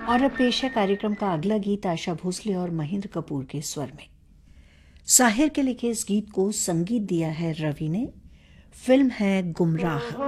और अब पेश है कार्यक्रम का अगला गीत आशा भोसले और महेंद्र कपूर के स्वर में। साहिर के लिखे इस गीत को संगीत दिया है रवि ने। फिल्म है गुमराह।